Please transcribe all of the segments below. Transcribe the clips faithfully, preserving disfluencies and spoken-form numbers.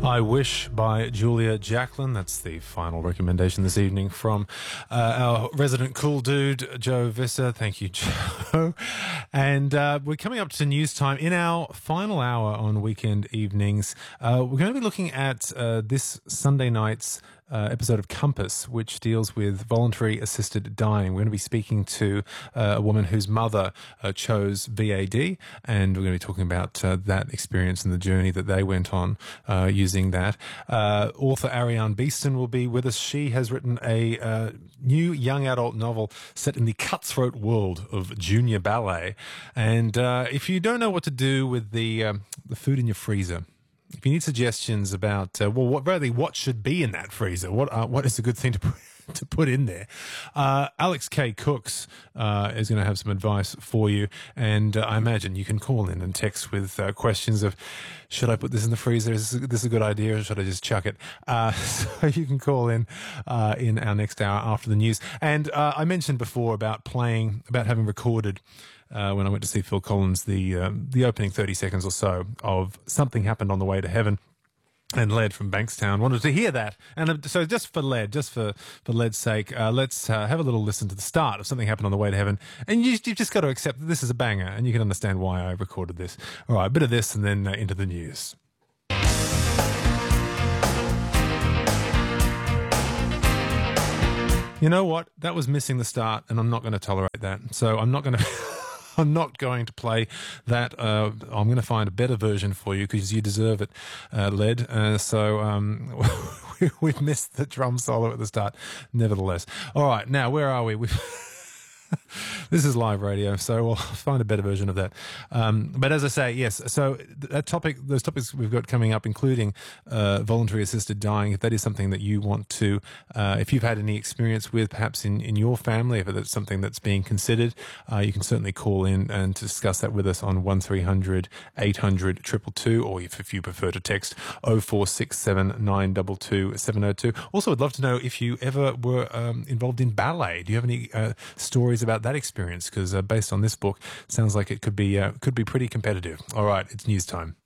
I Wish by Julia Jacklin. That's the final recommendation this evening from uh, our resident cool dude, Joe Visser. Thank you, Joe. And uh, we're coming up to news time. In our final hour on weekend evenings, uh, we're going to be looking at uh, this Sunday night's Uh, episode of Compass, which deals with voluntary assisted dying. We're going to be speaking to uh, a woman whose mother uh, chose V A D, and we're going to be talking about uh, that experience and the journey that they went on uh, using that. Uh, author Ariane Beeston will be with us. She has written a uh, new young adult novel set in the cutthroat world of junior ballet. And uh, if you don't know what to do with the um, the food in your freezer, if you need suggestions about, uh, well, what really what should be in that freezer, what uh, what is a good thing to put, to put in there, uh, Alex K. Cooks uh, is going to have some advice for you, and uh, I imagine you can call in and text with uh, questions of, should I put this in the freezer? Is this, this a good idea, or should I just chuck it? Uh, so you can call in uh, in our next hour after the news. And uh, I mentioned before about playing, about having recorded Uh, when I went to see Phil Collins, the um, the opening thirty seconds or so of Something Happened on the Way to Heaven. And Led from Bankstown wanted to hear that. And uh, so just for Led, just for, for Led's sake, uh, let's uh, have a little listen to the start of Something Happened on the Way to Heaven. And you, you've just got to accept that this is a banger, and you can understand why I recorded this. All right, a bit of this and then uh, into the news. You know what? That was missing the start, and I'm not going to tolerate that. So I'm not going to... I'm not going to play that. Uh, I'm going to find a better version for you because you deserve it, uh, Led. Uh, so um, we've missed the drum solo at the start, nevertheless. All right, now where are we? We've This is live radio, so we'll find a better version of that. Um, but as I say, yes, so that topic, those topics we've got coming up, including uh, voluntary assisted dying, if that is something that you want to, uh, if you've had any experience with, perhaps in, in your family, if it's something that's being considered, uh, you can certainly call in and discuss that with us on one three hundred eight hundred two two two, or if, if you prefer to text oh four six seven nine two two seven oh two. Also, I'd love to know if you ever were um, involved in ballet. Do you have any uh, stories about that experience? Because uh, based on this book, sounds like it could be uh, could be pretty competitive. All right, it's news time.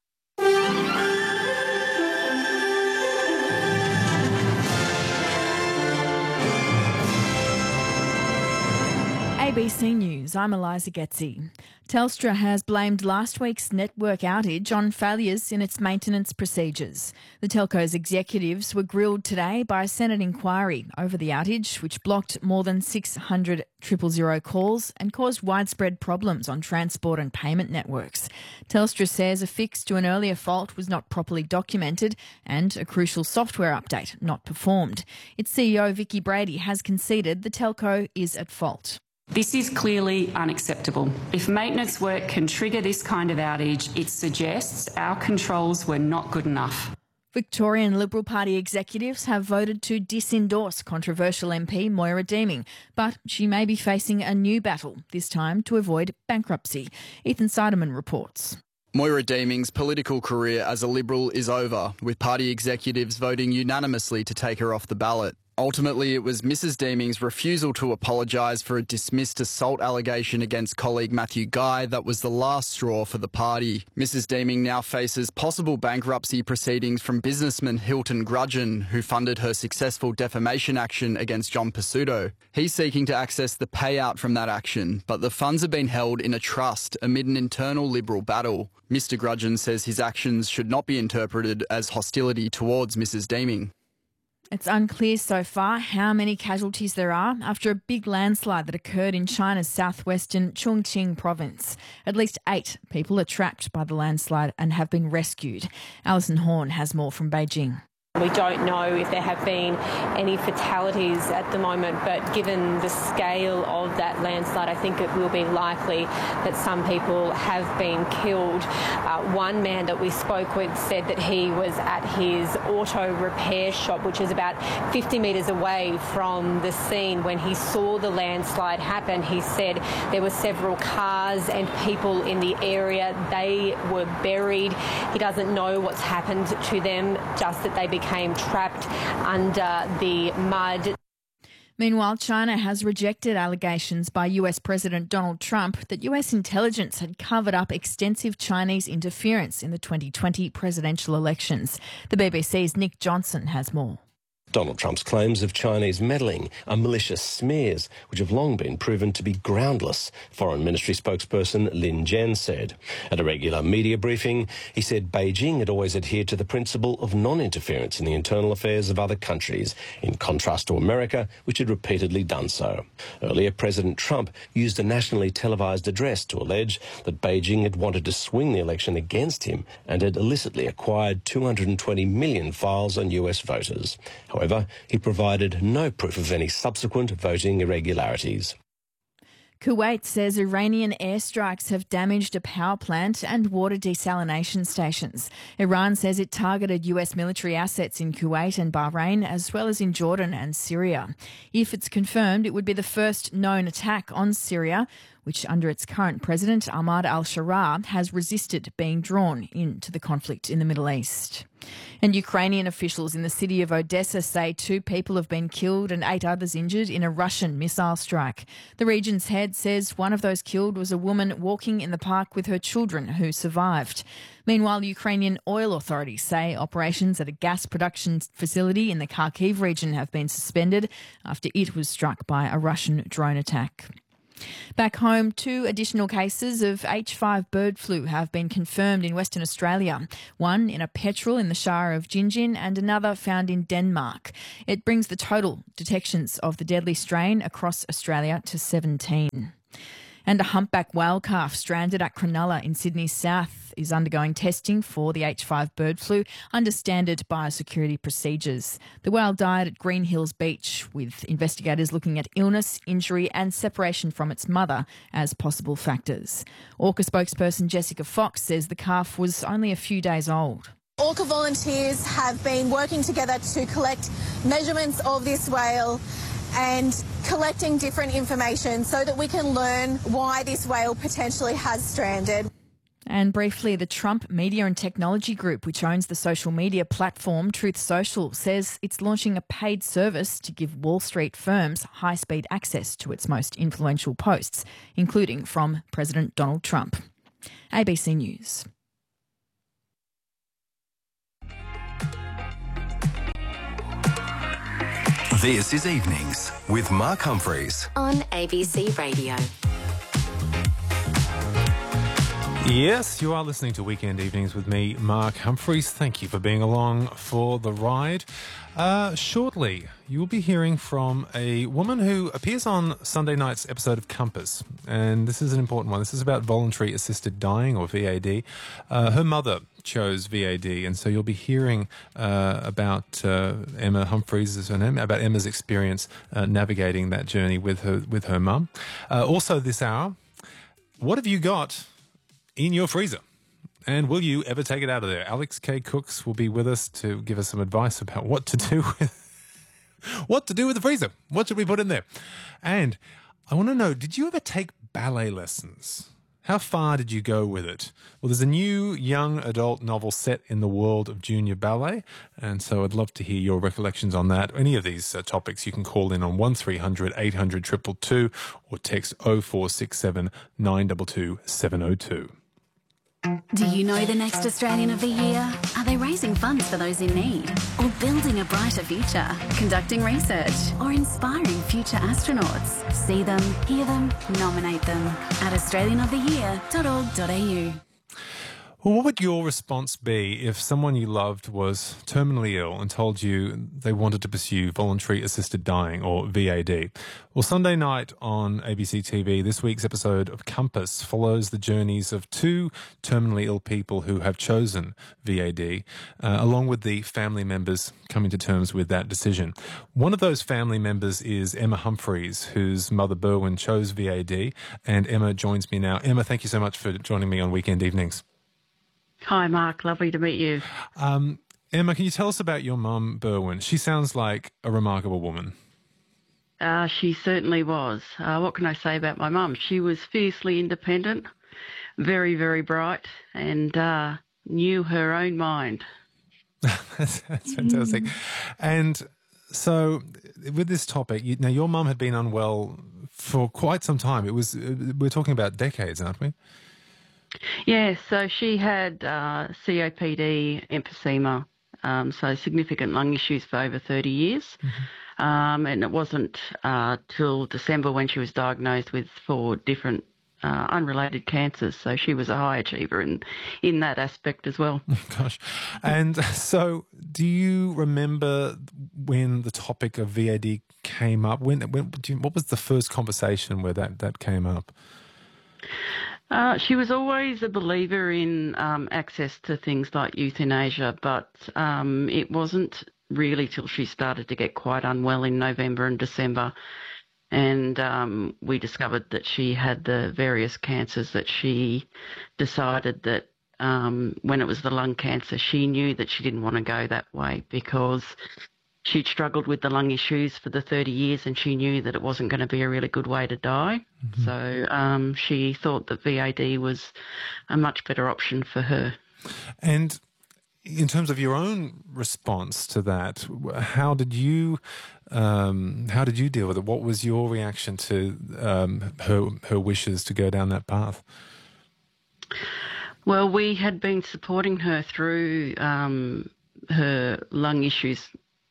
A B C News, I'm Eliza Getzi. Telstra has blamed last week's network outage on failures in its maintenance procedures. The telco's executives were grilled today by a Senate inquiry over the outage, which blocked more than six hundred triple zero calls and caused widespread problems on transport and payment networks. Telstra says a fix to an earlier fault was not properly documented and a crucial software update not performed. Its C E O, Vicky Brady, has conceded the telco is at fault. This is clearly unacceptable. If maintenance work can trigger this kind of outage, it suggests our controls were not good enough. Victorian Liberal Party executives have voted to disendorse controversial M P Moira Deeming, but she may be facing a new battle, this time to avoid bankruptcy. Ethan Seidemann reports. Moira Deeming's political career as a Liberal is over, with party executives voting unanimously to take her off the ballot. Ultimately, it was Missus Deeming's refusal to apologise for a dismissed assault allegation against colleague Matthew Guy that was the last straw for the party. Missus Deeming now faces possible bankruptcy proceedings from businessman Hilton Grudgeon, who funded her successful defamation action against John Pesutto. He's seeking to access the payout from that action, but the funds have been held in a trust amid an internal Liberal battle. Mister Grudgeon says his actions should not be interpreted as hostility towards Missus Deeming. It's unclear so far how many casualties there are after a big landslide that occurred in China's southwestern Chongqing province. At least eight people are trapped by the landslide and have been rescued. Alison Horn has more from Beijing. We don't know if there have been any fatalities at the moment, but given the scale of that landslide, I think it will be likely that some people have been killed. Uh, one man that we spoke with said that he was at his auto repair shop, which is about fifty metres away from the scene. When he saw the landslide happen, he said there were several cars and people in the area. They were buried. He doesn't know what's happened to them, just that they became came trapped under the mud. Meanwhile, China has rejected allegations by U S President Donald Trump that U S intelligence had covered up extensive Chinese interference in the twenty twenty presidential elections. The B B C's Nick Johnson has more. Donald Trump's claims of Chinese meddling are malicious smears, which have long been proven to be groundless, Foreign Ministry spokesperson Lin Jian said. At a regular media briefing, he said Beijing had always adhered to the principle of non-interference in the internal affairs of other countries, in contrast to America, which had repeatedly done so. Earlier, President Trump used a nationally televised address to allege that Beijing had wanted to swing the election against him and had illicitly acquired two hundred twenty million files on U S voters. However, However, he provided no proof of any subsequent voting irregularities. Kuwait says Iranian airstrikes have damaged a power plant and water desalination stations. Iran says it targeted U S military assets in Kuwait and Bahrain, as well as in Jordan and Syria. If it's confirmed, it would be the first known attack on Syria, which under its current president, Ahmad al-Sharaa, has resisted being drawn into the conflict in the Middle East. And Ukrainian officials in the city of Odessa say two people have been killed and eight others injured in a Russian missile strike. The region's head says one of those killed was a woman walking in the park with her children who survived. Meanwhile, Ukrainian oil authorities say operations at a gas production facility in the Kharkiv region have been suspended after it was struck by a Russian drone attack. Back home, two additional cases of H five bird flu have been confirmed in Western Australia, one in a petrel in the Shire of Gingin and another found in Denmark. It brings the total detections of the deadly strain across Australia to seventeen. And a humpback whale calf stranded at Cronulla in Sydney's south is undergoing testing for the H five bird flu under standard biosecurity procedures. The whale died at Green Hills Beach, with investigators looking at illness, injury and separation from its mother as possible factors. Orca spokesperson Jessica Fox says the calf was only a few days old. Orca volunteers have been working together to collect measurements of this whale and collecting different information so that we can learn why this whale potentially has stranded. And briefly, the Trump Media and Technology Group, which owns the social media platform Truth Social, says it's launching a paid service to give Wall Street firms high-speed access to its most influential posts, including from President Donald Trump. A B C News. This is Evenings with Mark Humphreys on A B C Radio. Yes, you are listening to Weekend Evenings with me, Mark Humphreys. Thank you for being along for the ride. Uh, shortly, you will be hearing from a woman who appears on Sunday night's episode of Compass. And this is an important one. This is about voluntary assisted dying, or V A D. Uh, her mother chose V A D, and so you'll be hearing uh, about uh, Emma Humphreys, is her name, about Emma's experience uh, navigating that journey with her with her mum. Uh, also this hour, what have you got in your freezer? And will you ever take it out of there? Alex K. Cooks will be with us to give us some advice about what to do with what to do with the freezer. What should we put in there? And I want to know, did you ever take ballet lessons? How far did you go with it? Well, there's a new young adult novel set in the world of junior ballet, and so I'd love to hear your recollections on that. Any of these uh, topics, you can call in on one three hundred eight hundred two two two or text oh four six seven nine two two seven oh two. Do you know the next Australian of the Year? Are they raising funds for those in need? Or building a brighter future? Conducting research? Or inspiring future astronauts? See them, hear them, nominate them at australian of the year dot org dot a u. Well, what would your response be if someone you loved was terminally ill and told you they wanted to pursue voluntary assisted dying, or V A D? Well, Sunday night on A B C T V, this week's episode of Compass follows the journeys of two terminally ill people who have chosen V A D, uh, along with the family members coming to terms with that decision. One of those family members is Emma Humphreys, whose mother Berwyn chose V A D, and Emma joins me now. Emma, thank you so much for joining me on Weekend Evenings. Hi, Mark. Lovely to meet you. Um, Emma, can you tell us about your mum, Berwyn? She sounds like a remarkable woman. Uh, she certainly was. Uh, what can I say about my mum? She was fiercely independent, very, very bright, and uh, knew her own mind. that's, that's fantastic. And so with this topic, you, now your mum had been unwell for quite some time. It was we're talking about decades, aren't we? Yeah, so she had uh, C O P D, emphysema, um, so significant lung issues for over thirty years. Mm-hmm. Um, and it wasn't uh, till December when she was diagnosed with four different uh, unrelated cancers. So she was a high achiever in, in that aspect as well. Gosh. And so do you remember when the topic of V A D came up? When, when do you, what was the first conversation where that, that came up? Uh, she was always a believer in um, access to things like euthanasia, but um, it wasn't really till she started to get quite unwell in November and December, and um, we discovered that she had the various cancers that she decided that um, when it was the lung cancer, she knew that she didn't want to go that way because she'd struggled with the lung issues for the thirty years and she knew that it wasn't going to be a really good way to die. Mm-hmm. So um, she thought that V A D was a much better option for her. And in terms of your own response to that, how did you um, how did you deal with it? What was your reaction to um, her her wishes to go down that path? Well, we had been supporting her through um, her lung issues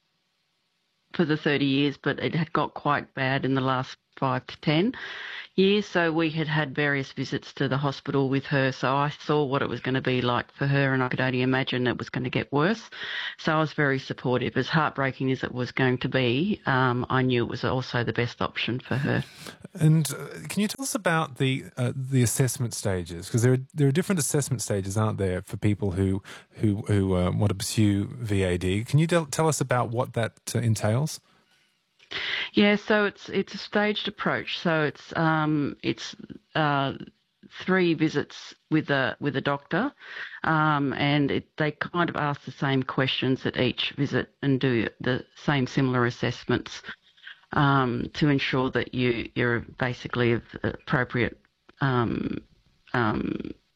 for the thirty years, but it had got quite bad in the last five to ten years. So we had had various visits to the hospital with her. So I saw what it was going to be like for her, and I could only imagine it was going to get worse. So I was very supportive. As heartbreaking as it was going to be, um, I knew it was also the best option for her. And uh, can you tell us about the uh, the assessment stages? Because there are there are different assessment stages, aren't there, for people who who who uh, want to pursue V A D? Can you tell, tell us about what that uh, entails? Yeah, so it's it's a staged approach. So it's um it's uh, three visits with a with a doctor, um, and it, they kind of ask the same questions at each visit and do the same similar assessments um, to ensure that you you're basically of appropriate um, um,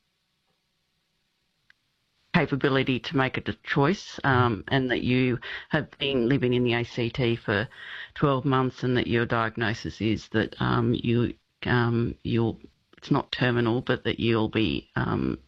capability to make a choice, um, and that you have been living in the A C T for twelve months, and that your diagnosis is that um, you um, you'll it's not terminal, but that you'll be um,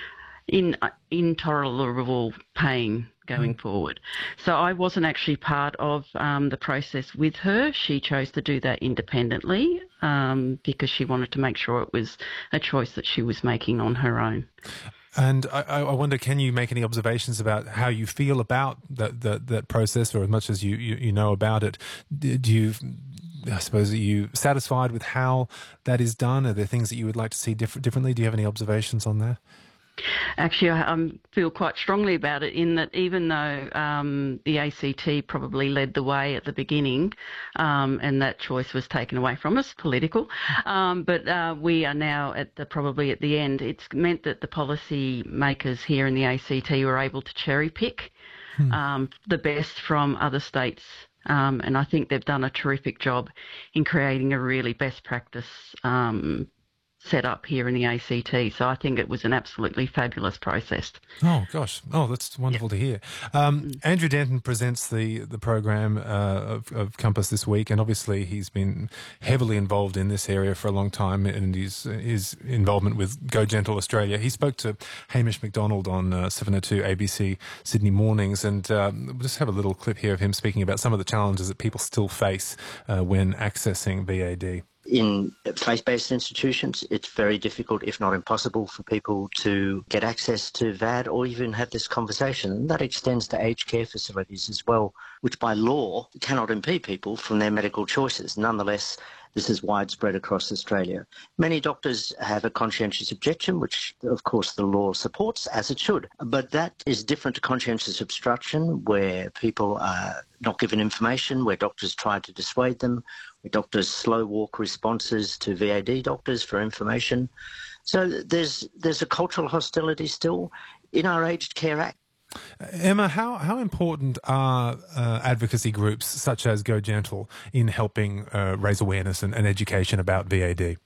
in intolerable pain going forward. So I wasn't actually part of um, the process with her. She chose to do that independently um, because she wanted to make sure it was a choice that she was making on her own. And I, I wonder, can you make any observations about how you feel about that that, that process, or as much as you, you, you know about it? Do you, I suppose, are you satisfied with how that is done? Are there things that you would like to see diff- differently? Do you have any observations on that? Actually, I um, feel quite strongly about it in that even though um, the A C T probably led the way at the beginning, um, and that choice was taken away from us, political, um, but uh, we are now at the probably at the end. It's meant that the policy makers here in the A C T were able to cherry pick hmm. um, the best from other states. Um, and I think they've done a terrific job in creating a really best practice um set up here in the A C T. So I think it was an absolutely fabulous process. Oh, gosh. Oh, that's wonderful to hear. Um, Andrew Denton presents the, the program uh, of, of Compass this week, and obviously he's been heavily involved in this area for a long time, and his, his involvement with Go Gentle Australia. He spoke to Hamish McDonald on uh, seven oh two A B C Sydney Mornings, and um, we'll just have a little clip here of him speaking about some of the challenges that people still face uh, when accessing V A D. In faith-based institutions, it's very difficult, if not impossible, for people to get access to V A D or even have this conversation. And that extends to aged care facilities as well, which by law cannot impede people from their medical choices. Nonetheless, this is widespread across Australia. Many doctors have a conscientious objection, which, of course, the law supports, as it should. But that is different to conscientious obstruction, where people are not given information, where doctors try to dissuade them, where doctors slow walk responses to V A D doctors for information. So there's there's a cultural hostility still in our Aged Care Act. Emma, how, how important are uh, advocacy groups such as Go Gentle in helping uh, raise awareness and, and education about V A D?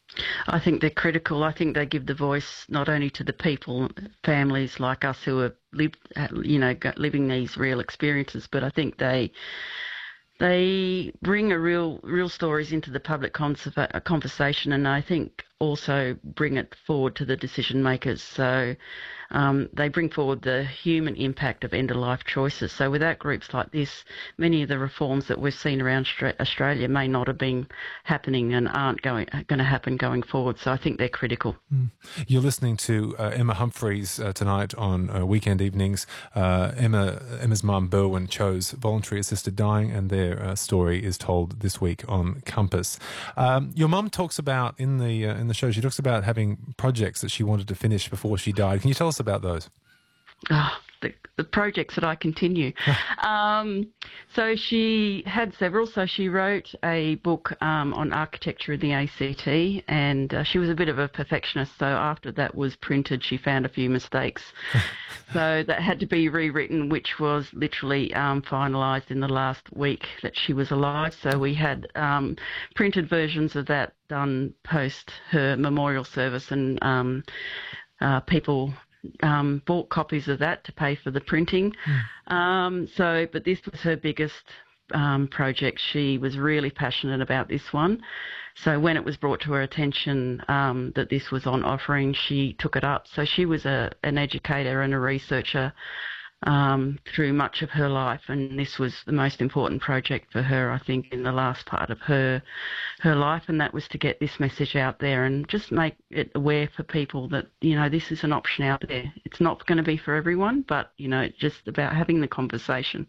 I think they're critical. I think they give the voice not only to the people, families like us who are lived, you know, living these real experiences, but I think they They bring a real, real stories into the public conserva- conversation, and I think also bring it forward to the decision makers. So um, they bring forward the human impact of end-of-life choices. So without groups like this, many of the reforms that we've seen around Australia may not have been happening and aren't going going to happen going forward. So I think they're critical. Mm. You're listening to uh, Emma Humphreys uh, tonight on uh, weekend evenings. Uh, Emma Emma's mum, Berwyn, chose voluntary assisted dying, and their uh, story is told this week on Compass. Um, your mum talks about in the uh, in the show. She talks about having projects that she wanted to finish before she died. Can you tell us about those? Oh, the, the projects that I continue. um, so she had several. So she wrote a book um, on architecture in the A C T, and uh, she was a bit of a perfectionist. So after that was printed, she found a few mistakes. So that had to be rewritten, which was literally um, finalised in the last week that she was alive. So we had um, printed versions of that done post her memorial service, and um, uh, people um, bought copies of that to pay for the printing. Mm. Um, so, but this was her biggest um, project. She was really passionate about this one. So when it was brought to her attention um, that this was on offering, she took it up. So she was a, an educator and a researcher um, through much of her life, and this was the most important project for her, I think, in the last part of her her life, and that was to get this message out there and just make it aware for people that, you know, this is an option out there. It's not going to be for everyone, but, you know, just about having the conversation.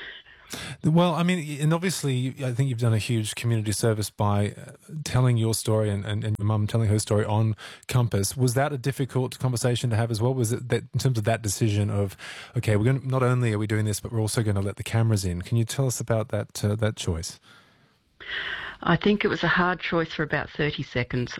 Well, I mean, and obviously, I think you've done a huge community service by telling your story and, and, and your mum telling her story on Compass. Was that a difficult conversation to have as well? Was it that in terms of that decision of, okay, we're going to, not only are we doing this, but we're also going to let the cameras in? Can you tell us about that uh, that choice? I think it was a hard choice for about thirty seconds.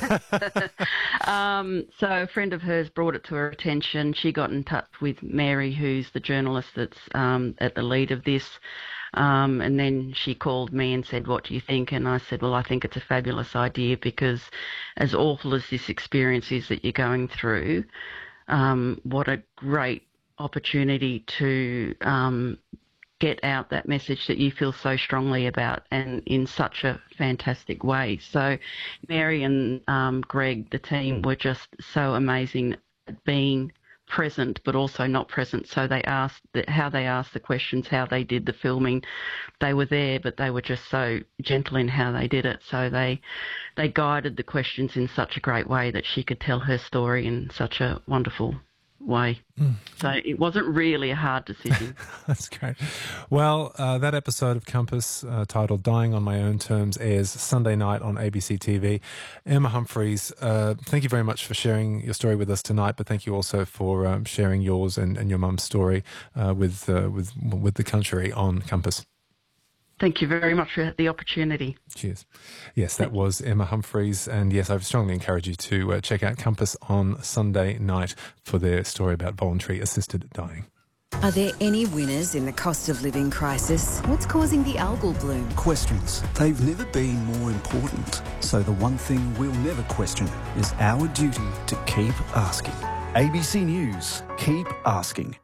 um, so a friend of hers brought it to her attention. She got in touch with Mary, who's the journalist that's um, at the lead of this. Um, and then she called me and said, what do you think? And I said, well, I think it's a fabulous idea, because as awful as this experience is that you're going through, um, what a great opportunity to um, get out that message that you feel so strongly about, and in such a fantastic way. So Mary and um, Greg, the team, were just so amazing at being present but also not present. So they asked the, how they asked the questions, how they did the filming. They were there, but they were just so gentle in how they did it. So they they guided the questions in such a great way that she could tell her story in such a wonderful way. Mm. So it wasn't really a hard decision. That's great. Well, uh, that episode of Compass, uh, titled Dying on My Own Terms, airs Sunday night on A B C T V. Emma Humphreys, uh, thank you very much for sharing your story with us tonight, but thank you also for um, sharing yours and, and your mum's story uh, with, uh, with, with the country on Compass. Thank you very much for the opportunity. Cheers. Yes, that was Emma Humphreys. And yes, I strongly encourage you to uh, check out Compass on Sunday night for their story about voluntary assisted dying. Are there any winners in the cost of living crisis? What's causing the algal bloom? Questions. They've never been more important. So the one thing we'll never question is our duty to keep asking. A B C News. Keep asking.